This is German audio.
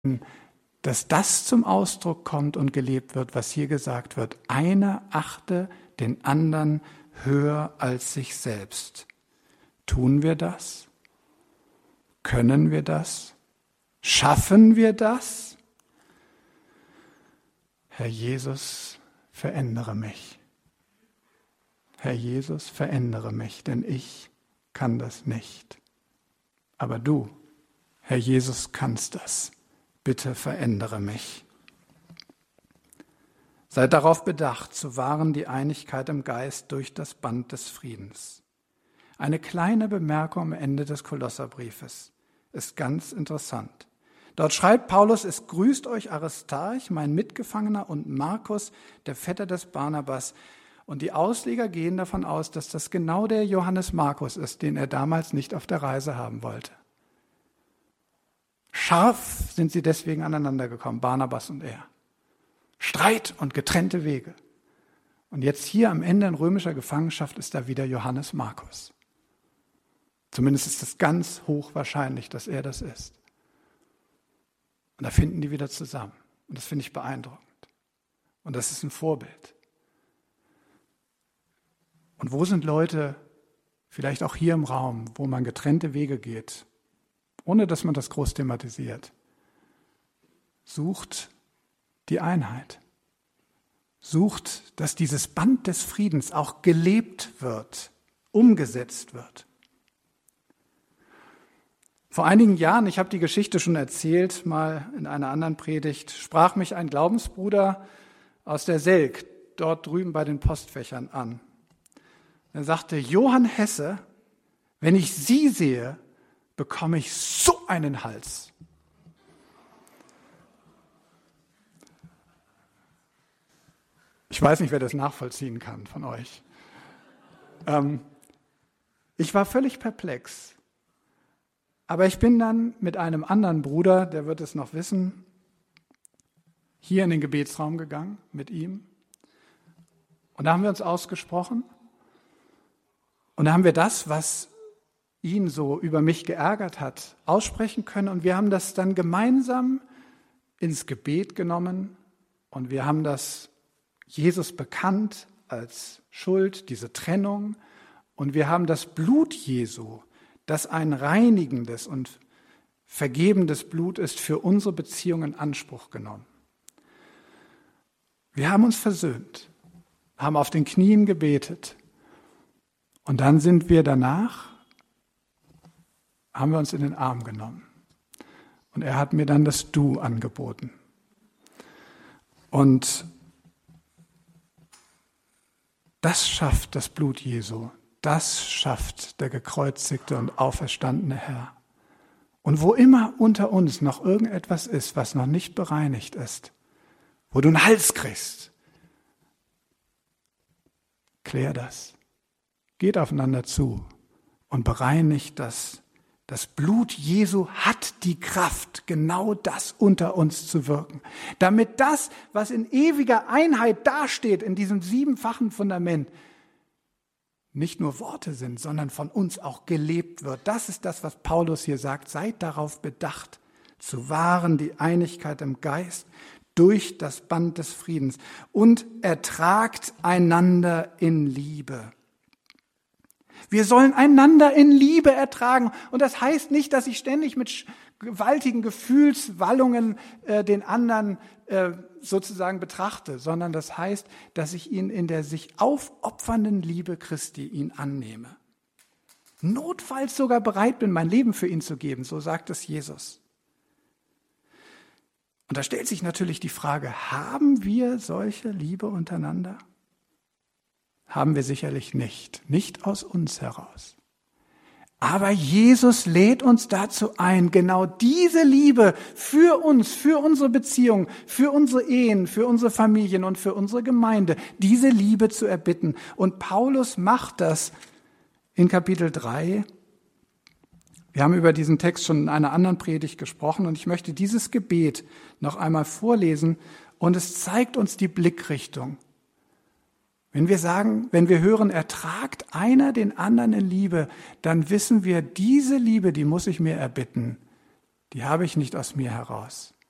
dass das zum Ausdruck kommt und gelebt wird, was hier gesagt wird. Einer achte den anderen höher als sich selbst. Tun wir das? Können wir das? Schaffen wir das? Herr Jesus, verändere mich. Herr Jesus, verändere mich, denn ich kann das nicht. Aber du, Herr Jesus, kannst das. Bitte verändere mich. Seid darauf bedacht, zu wahren die Einigkeit im Geist durch das Band des Friedens. Eine kleine Bemerkung am Ende des Kolosserbriefes ist ganz interessant. Dort schreibt Paulus, es grüßt euch Aristarch, mein Mitgefangener, und Markus, der Vetter des Barnabas. Und die Ausleger gehen davon aus, dass das genau der Johannes Markus ist, den er damals nicht auf der Reise haben wollte. Scharf sind sie deswegen aneinander gekommen, Barnabas und er. Streit und getrennte Wege. Und jetzt hier am Ende in römischer Gefangenschaft ist da wieder Johannes Markus. Zumindest ist es ganz hochwahrscheinlich, dass er das ist. Und da finden die wieder zusammen. Und das finde ich beeindruckend. Und das ist ein Vorbild. Und wo sind Leute, vielleicht auch hier im Raum, wo man getrennte Wege geht, ohne dass man das groß thematisiert? Sucht die Einheit. Sucht, dass dieses Band des Friedens auch gelebt wird, umgesetzt wird. Vor einigen Jahren, ich habe die Geschichte schon erzählt, mal in einer anderen Predigt, sprach mich ein Glaubensbruder aus der Selk, dort drüben bei den Postfächern, an. Er sagte, Johann Hesse, wenn ich Sie sehe, bekomme ich so einen Hals. Ich weiß nicht, wer das nachvollziehen kann von euch. Ich war völlig perplex. Aber ich bin dann mit einem anderen Bruder, der wird es noch wissen, hier in den Gebetsraum gegangen mit ihm. Und da haben wir uns ausgesprochen. Und da haben wir das, was ihn so über mich geärgert hat, aussprechen können. Und wir haben das dann gemeinsam ins Gebet genommen. Und wir haben das Jesus bekannt als Schuld, diese Trennung. Und wir haben das Blut Jesu, das ein reinigendes und vergebendes Blut ist, für unsere Beziehung in Anspruch genommen. Wir haben uns versöhnt, haben auf den Knien gebetet und dann sind wir danach, haben wir uns in den Arm genommen und er hat mir dann das Du angeboten. Und das schafft das Blut Jesu. Das schafft der gekreuzigte und auferstandene Herr. Und wo immer unter uns noch irgendetwas ist, was noch nicht bereinigt ist, wo du einen Hals kriegst, klär das. Geht aufeinander zu und bereinigt das. Das Blut Jesu hat die Kraft, genau das unter uns zu wirken. Damit das, was in ewiger Einheit dasteht, in diesem siebenfachen Fundament, nicht nur Worte sind, sondern von uns auch gelebt wird. Das ist das, was Paulus hier sagt. Seid darauf bedacht, zu wahren die Einigkeit im Geist durch das Band des Friedens und ertragt einander in Liebe. Wir sollen einander in Liebe ertragen. Und das heißt nicht, dass ich ständig mit gewaltigen Gefühlswallungen den anderen sozusagen betrachte, sondern das heißt, dass ich ihn in der sich aufopfernden Liebe Christi ihn annehme. Notfalls sogar bereit bin, mein Leben für ihn zu geben, so sagt es Jesus. Und da stellt sich natürlich die Frage, haben wir solche Liebe untereinander? Haben wir sicherlich nicht aus uns heraus. Aber Jesus lädt uns dazu ein, genau diese Liebe für uns, für unsere Beziehungen, für unsere Ehen, für unsere Familien und für unsere Gemeinde, diese Liebe zu erbitten. Und Paulus macht das in Kapitel 3. Wir haben über diesen Text schon in einer anderen Predigt gesprochen und ich möchte dieses Gebet noch einmal vorlesen und es zeigt uns die Blickrichtung. Wenn wir hören, ertragt einer den anderen in Liebe, dann wissen wir, diese Liebe, die muss ich mir erbitten, die habe ich nicht aus mir heraus.